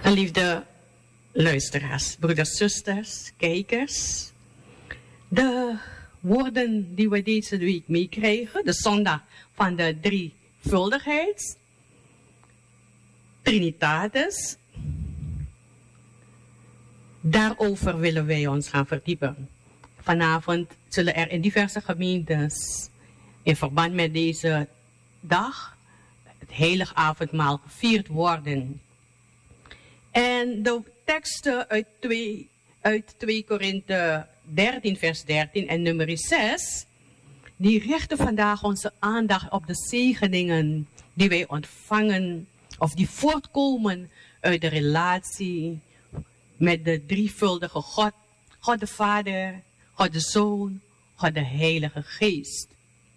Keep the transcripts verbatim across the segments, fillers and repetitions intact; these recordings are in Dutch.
Geliefde luisteraars, broeders, zusters, kijkers. De woorden die we deze week meekrijgen, de zondag van de drievuldigheid, Trinitatis, daarover willen wij ons gaan verdiepen. Vanavond zullen er in diverse gemeentes in verband met deze dag het heilig avondmaal gevierd worden. En de teksten uit twee, uit twee Korinthe dertien vers dertien en nummer zes, die richten vandaag onze aandacht op de zegeningen die wij ontvangen of die voortkomen uit de relatie met de drievuldige God, God de Vader, God de Zoon, God de Heilige Geest.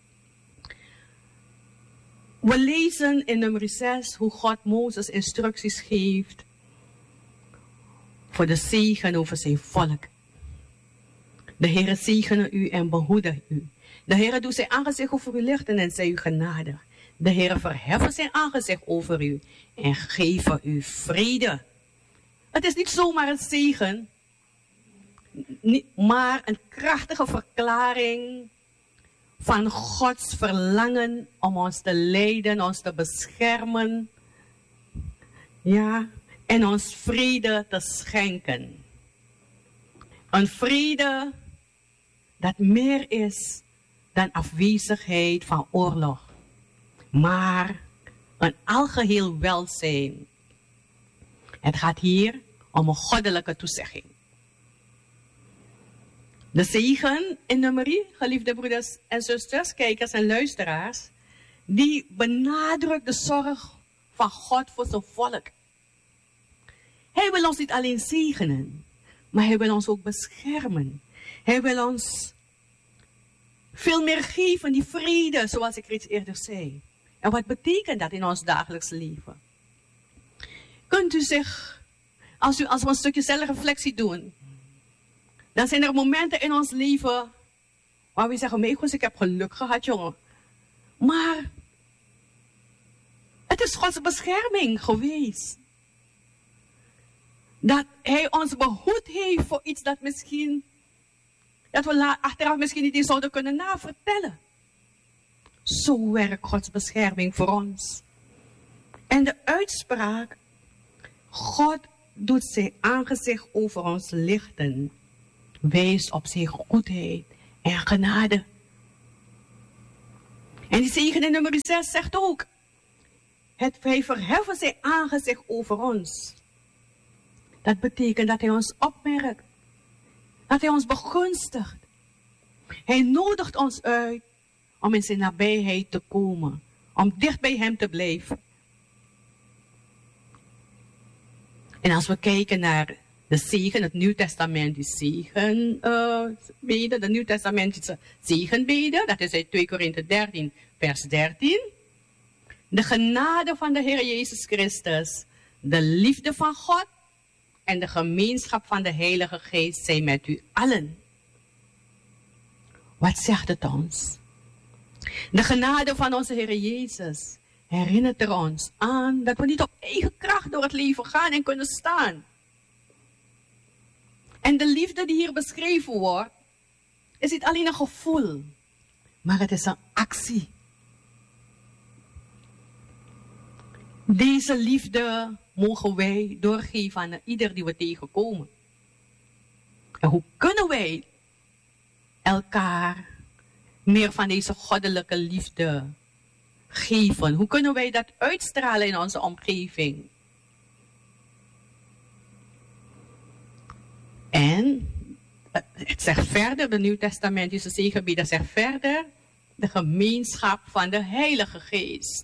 We lezen in nummer zes hoe God Mozes instructies geeft voor de zegen over zijn volk. De Heere zegene u en behoede u. De Heere doet zijn aangezicht over u lichten en zij u genadig. De Heere verheffen zijn aangezicht over u en geven u vrede. Het is niet zomaar een zegen, maar een krachtige verklaring van Gods verlangen om ons te leiden, ons te beschermen. Ja, en ons vrede te schenken. Een vrede dat meer is dan afwezigheid van oorlog, maar een algeheel welzijn. Het gaat hier om een goddelijke toezegging. De zegen in nummer, geliefde broeders en zusters, kijkers en luisteraars, die benadrukt de zorg van God voor zijn volk. Hij wil ons niet alleen zegenen, maar hij wil ons ook beschermen. Hij wil ons veel meer geven, die vrede, zoals ik reeds eerder zei. En wat betekent dat in ons dagelijks leven? Kunt u zich, als u als we een stukje zelfreflectie doen, dan zijn er momenten in ons leven waar we zeggen, mijn God, ik heb geluk gehad, jongen. Maar het is Gods bescherming geweest. Dat hij ons behoed heeft voor iets dat misschien, dat we achteraf misschien niet eens zouden kunnen navertellen. Zo werkt Gods bescherming voor ons. En de uitspraak, God doet zijn aangezicht over ons lichten, wijst op zijn goedheid en genade. En die zegen in nummer zes zegt ook, het, hij verheffen zijn aangezicht over ons. Dat betekent dat hij ons opmerkt. Dat hij ons begunstigt. Hij nodigt ons uit om in zijn nabijheid te komen. Om dicht bij hem te blijven. En als we kijken naar de zegen, het Nieuw Testamentische zegenbede, uh, de Nieuw Testamentische zegenbede, dat is uit twee Korinthe dertien vers dertien. De genade van de Heer Jezus Christus, de liefde van God en de gemeenschap van de Heilige Geest zijn met u allen. Wat zegt het ons? De genade van onze Heer Jezus herinnert er ons aan dat we niet op eigen kracht door het leven gaan en kunnen staan. En de liefde die hier beschreven wordt, is niet alleen een gevoel, maar het is een actie. Deze liefde mogen wij doorgeven aan ieder die we tegenkomen. En hoe kunnen wij elkaar meer van deze goddelijke liefde geven? Hoe kunnen wij dat uitstralen in onze omgeving? En het zegt verder, de Nieuw-Testamentische zegenbede zegt verder, de gemeenschap van de Heilige Geest.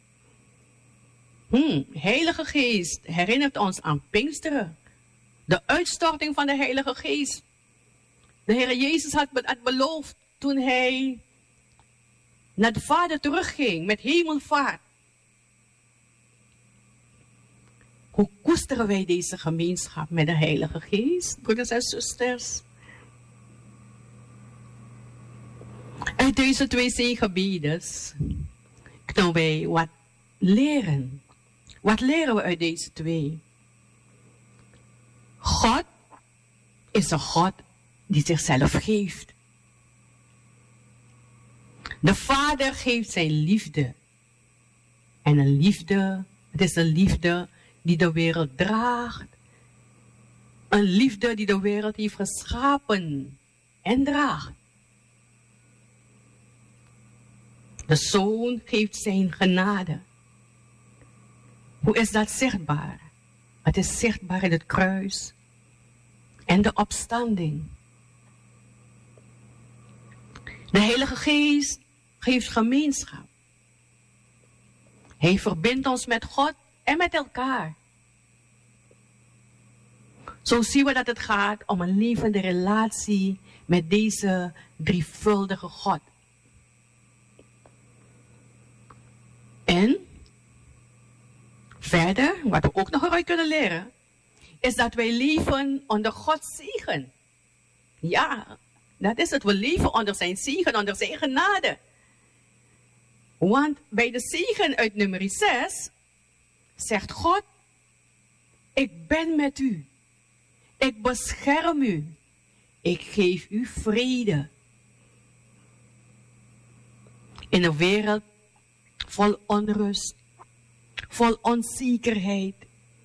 Hmm, Heilige Geest herinnert ons aan Pinksteren. De uitstorting van de Heilige Geest. De Heer Jezus had het beloofd toen hij naar de Vader terugging met hemelvaart. Hoe koesteren wij deze gemeenschap met de Heilige Geest, broeders en zusters? Uit deze twee zegenbedes kunnen wij wat leren. Wat leren we uit deze twee? is een God die zichzelf geeft. De Vader geeft zijn liefde. En een liefde, het is een liefde die de wereld draagt. Een liefde die de wereld heeft geschapen en draagt. De Zoon geeft zijn genade. Hoe is dat zichtbaar? Het is zichtbaar in het kruis en de opstanding. De Heilige Geest geeft gemeenschap. Hij verbindt ons met God en met elkaar. Zo zien we dat het gaat om een levende relatie met deze drievuldige God. En verder, wat we ook nog eruit kunnen leren, is dat wij leven onder Gods zegen. Ja, dat is het. We leven onder zijn zegen, onder zijn genade. Want bij de zegen uit nummer zes zegt God, ik ben met u. Ik bescherm u. Ik geef u vrede. In een wereld vol onrust, vol onzekerheid,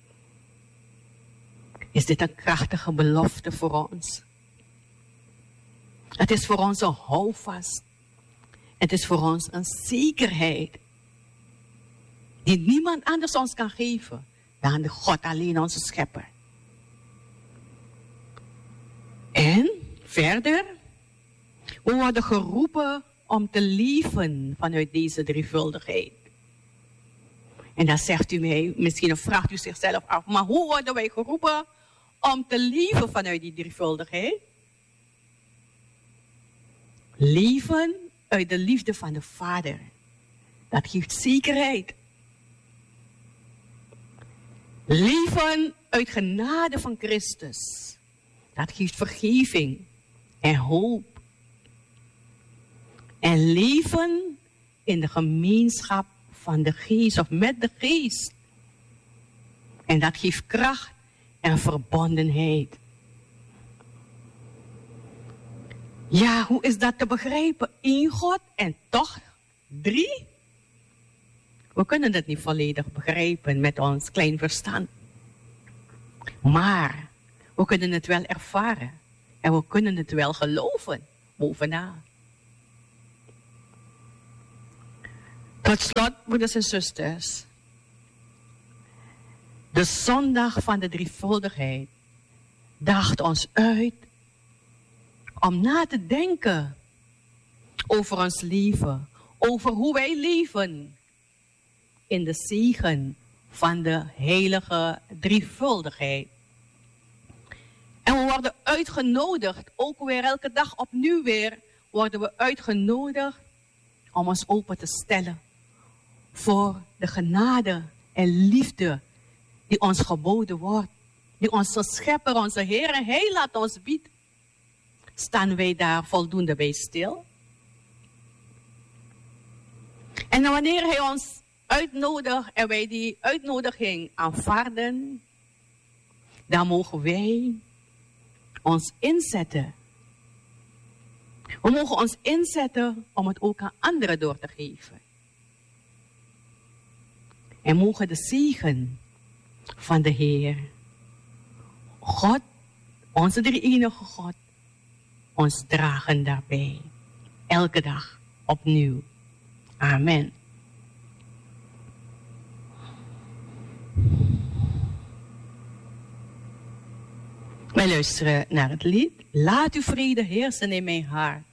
is dit een krachtige belofte voor ons. Het is voor ons een houvast. Het is voor ons een zekerheid die niemand anders ons kan geven dan de God alleen, onze schepper. En verder, we worden geroepen om te leven vanuit deze drievuldigheid. En dan zegt u mij, misschien vraagt u zichzelf af, maar hoe worden wij geroepen om te leven vanuit die drievuldigheid? Leven uit de liefde van de Vader. Dat geeft zekerheid. Leven uit genade van Christus. Dat geeft vergeving en hoop. En leven in de gemeenschap van de Geest of met de Geest. En dat geeft kracht en verbondenheid. Ja, hoe is dat te begrijpen? Eén God en toch drie? We kunnen het niet volledig begrijpen met ons klein verstand. Maar we kunnen het wel ervaren. En we kunnen het wel geloven. Bovenaan. Tot slot, broeders en zusters. De zondag van de drievuldigheid daagt ons uit om na te denken over ons leven. Over hoe wij leven in de zegen van de heilige drievuldigheid. En we worden uitgenodigd, ook weer elke dag opnieuw weer, worden we uitgenodigd om ons open te stellen voor de genade en liefde die ons geboden wordt. Die onze schepper, onze Heer en Hij laat ons biedt. Staan wij daar voldoende bij stil? En wanneer Hij ons uitnodigt en wij die uitnodiging aanvaarden, dan mogen wij ons inzetten. We mogen ons inzetten om het ook aan anderen door te geven. En mogen de zegen van de Heer, God, onze drie-enige God, ons dragen daarbij. Elke dag opnieuw. Amen. Wij luisteren naar het lied. Laat uw vrede heersen in mijn hart.